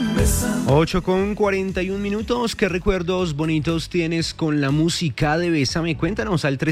8:41. ¿Qué recuerdos bonitos tienes con la música de Bésame? Cuéntanos al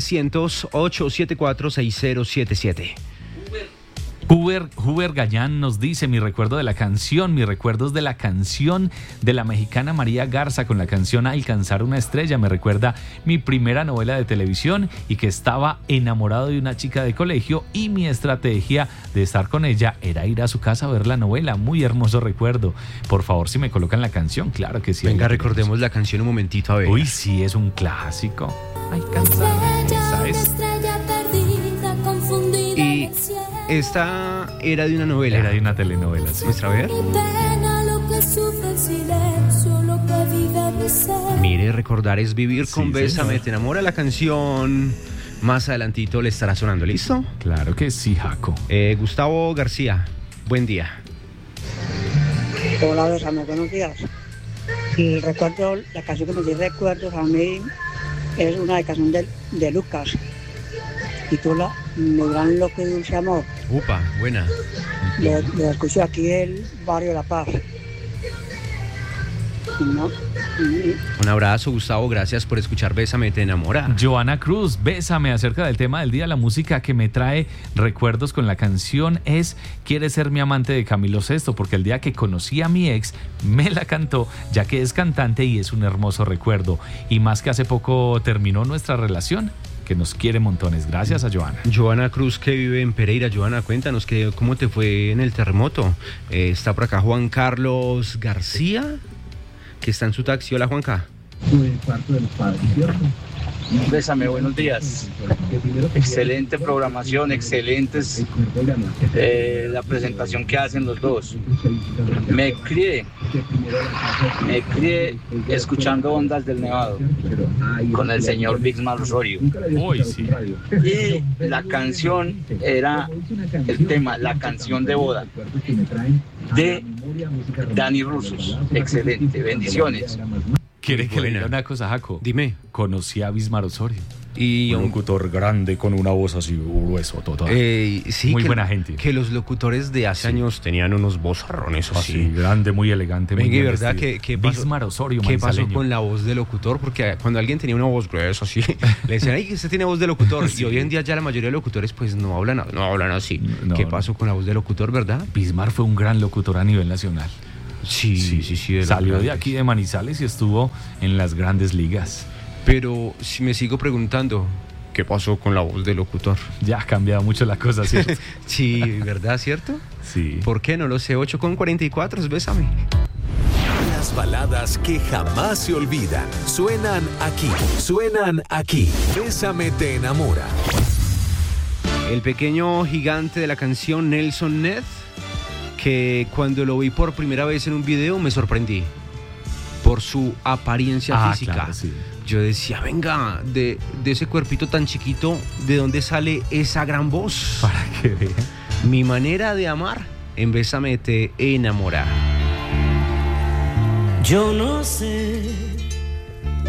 300-874-6077. Huber Gallán nos dice: mi recuerdo de la canción, mis recuerdos de la canción de la mexicana María Garza con la canción Alcanzar una estrella. Me recuerda mi primera novela de televisión y que estaba enamorado de una chica de colegio y mi estrategia de estar con ella era ir a su casa a ver la novela. Muy hermoso recuerdo. Por favor, si me colocan la canción, claro que sí. Venga, recordemos la canción un momentito, a ver. Uy, sí, es un clásico. Alcanzar, esa es. Y esta era de una novela. Era de una telenovela, sí. Muestra a ver. Mire, recordar es vivir con Sí, Bésame, señor. te enamora la canción. Más adelantito le estará sonando, ¿listo? Claro que sí, Jaco. Gustavo García, buen día. Hola, Bésame, buenos días. El recuerdo, la canción que me dio recuerdos a mí es una canción de Lucas, titula Mi gran loco y dulce amor. Upa, buena. Lo escucho aquí en el barrio de La Paz. ¿No? Un abrazo, Gustavo, gracias por escuchar Bésame, te enamora. Joana Cruz, Bésame, acerca del tema del día. La música que me trae recuerdos con la canción es Quieres ser mi amante de Camilo Sesto, porque el día que conocí a mi ex me la cantó, ya que es cantante y es un hermoso recuerdo. Y más que hace poco terminó nuestra relación, que nos quiere montones. Gracias a Joana. Joana Cruz, que vive en Pereira. Joana, cuéntanos cómo te fue en el terremoto. Está por acá Juan Carlos García, que está en su taxi. Hola, Juanca. Bésame, buenos días. Excelente programación, excelentes la presentación que hacen los dos. Me crié escuchando Ondas del Nevado con el señor Bismar Osorio. Uy, sí. Y la canción era el tema, la canción de boda de Dani Rusos. Excelente, bendiciones. ¿Quiere que le buena. diga una cosa, Jaco? Dime. Conocí a Bismar Osorio. Y Un locutor grande con una voz así grueso, total. sí, Muy que, buena gente. Que los locutores de hace años tenían unos vozarrones Así, así. grande, muy elegante. Muy Venga, y bien verdad vestido. que pasó, Bismar Osorio, ¿qué pasó manizaleño. con la voz de locutor? Porque cuando alguien tenía una voz gruesa así, le decían, ay, que usted tiene voz de locutor. Sí. Y hoy en día ya la mayoría de locutores pues no hablan así. No, ¿Qué no. pasó con la voz de locutor, verdad? Bismar fue un gran locutor a nivel nacional. Sí. Salió de grandes. aquí de Manizales y estuvo en las grandes ligas. Pero si me sigo preguntando, ¿qué pasó con la voz de locutor? Ya ha cambiado mucho la cosa, ¿cierto? Sí, ¿verdad? ¿Cierto? Sí. ¿Por qué? No lo sé. 8:44, Bésame. Las baladas que jamás se olvidan suenan aquí. Bésame, te enamora. El pequeño gigante de la canción, Nelson Ned, que cuando lo vi por primera vez en un video me sorprendí por su apariencia física. Claro, sí. Yo decía, venga, de ese cuerpito tan chiquito, ¿de dónde sale esa gran voz? Para que vean. Mi manera de amar, en Bésame te enamora. Yo no sé